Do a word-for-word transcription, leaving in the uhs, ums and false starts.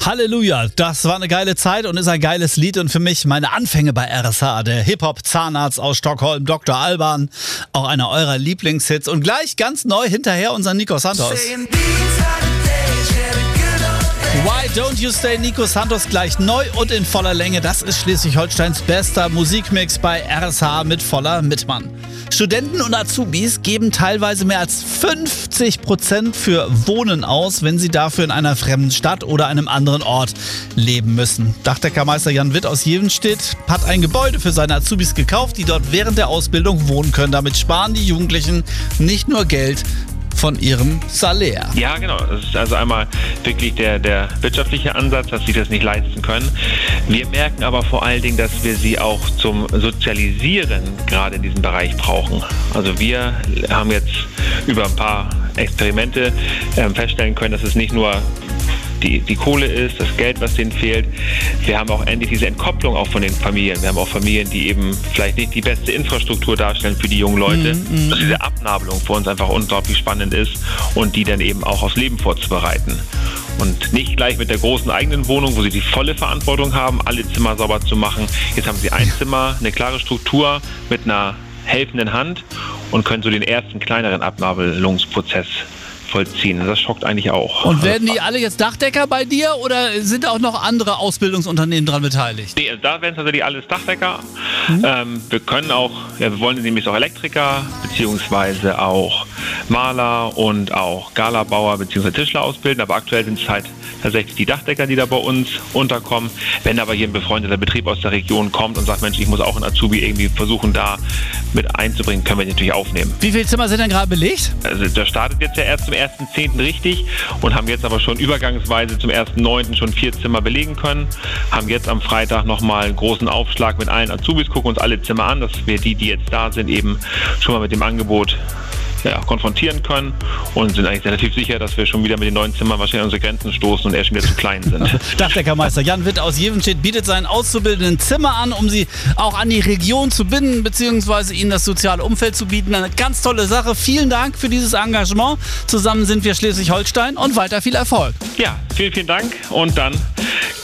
Halleluja, das war eine geile Zeit und ist ein geiles Lied und für mich meine Anfänge bei R S H, der Hip-Hop-Zahnarzt aus Stockholm, Doktor Alban, auch einer eurer Lieblingshits und gleich ganz neu hinterher unser Nico Santos. Why Don't You Stay, Nico Santos gleich neu und in voller Länge. Das ist Schleswig-Holsteins bester Musikmix bei R S H mit voller Mitmann. Studenten und Azubis geben teilweise mehr als fünfzig Prozent für Wohnen aus, wenn sie dafür in einer fremden Stadt oder einem anderen Ort leben müssen. Dachdeckermeister Jan Witt aus Jevenstedt hat ein Gebäude für seine Azubis gekauft, die dort während der Ausbildung wohnen können. Damit sparen die Jugendlichen nicht nur Geld von ihrem Salär. Ja, genau. Das ist also einmal wirklich der, der wirtschaftliche Ansatz, dass sie das nicht leisten können. Wir merken aber vor allen Dingen, dass wir sie auch zum Sozialisieren gerade in diesem Bereich brauchen. Also wir haben jetzt über ein paar Experimente äh, feststellen können, dass es nicht nur Die, die Kohle ist, das Geld, was denen fehlt. Wir haben auch endlich diese Entkopplung auch von den Familien. Wir haben auch Familien, die eben vielleicht nicht die beste Infrastruktur darstellen für die jungen Leute. Mm, mm. Dass diese Abnabelung für uns einfach unglaublich spannend ist und die dann eben auch aufs Leben vorzubereiten. Und nicht gleich mit der großen eigenen Wohnung, wo sie die volle Verantwortung haben, alle Zimmer sauber zu machen. Jetzt haben sie ein Zimmer, eine klare Struktur mit einer helfenden Hand und können so den ersten kleineren Abnabelungsprozess vollziehen. Das schockt eigentlich auch. Und werden die alle jetzt Dachdecker bei dir oder sind auch noch andere Ausbildungsunternehmen daran beteiligt? Nee, also da werden es natürlich alles Dachdecker. Mhm. Ähm, wir können auch, ja, wir wollen nämlich auch Elektriker, beziehungsweise auch Maler und auch Galabauer bzw. Tischler ausbilden, aber aktuell sind es halt tatsächlich die Dachdecker, die da bei uns unterkommen. Wenn aber hier ein befreundeter Betrieb aus der Region kommt und sagt, Mensch, ich muss auch einen Azubi irgendwie versuchen, da mit einzubringen, können wir die natürlich aufnehmen. Wie viele Zimmer sind denn gerade belegt? Also das startet jetzt ja erst zum ersten zehnten richtig und haben jetzt aber schon übergangsweise zum ersten neunten schon vier Zimmer belegen können. Haben jetzt am Freitag nochmal einen großen Aufschlag mit allen Azubis, gucken uns alle Zimmer an, dass wir die, die jetzt da sind, eben schon mal mit dem Angebot ja, konfrontieren können und sind eigentlich relativ sicher, dass wir schon wieder mit den neuen Zimmern wahrscheinlich an unsere Grenzen stoßen und eher schon wieder zu klein sind. Dachdeckermeister Jan Witt aus Jevenstedt bietet seinen Auszubildenden Zimmer an, um sie auch an die Region zu binden, beziehungsweise ihnen das soziale Umfeld zu bieten. Eine ganz tolle Sache. Vielen Dank für dieses Engagement. Zusammen sind wir Schleswig-Holstein und weiter viel Erfolg. Ja, vielen, vielen Dank und dann